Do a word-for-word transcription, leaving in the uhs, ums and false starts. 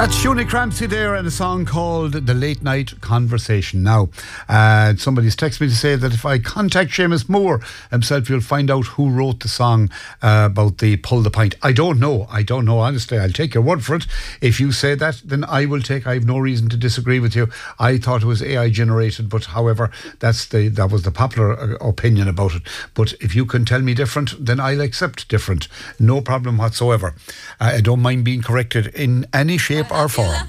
That's Shuni Crampsey there and a song called The Late Night Conversation. Now, uh, somebody's texted me to say that if I contact Seamus Moore himself, you'll find out who wrote the song uh, about the Pull the Pint. I don't know. I don't know, honestly. I'll take your word for it. If you say that, then I will take, I have no reason to disagree with you. I thought it was A I generated, but however, that's the that was the popular uh, opinion about it. But if you can tell me different, then I'll accept different. No problem whatsoever. Uh, I don't mind being corrected in any shape or form.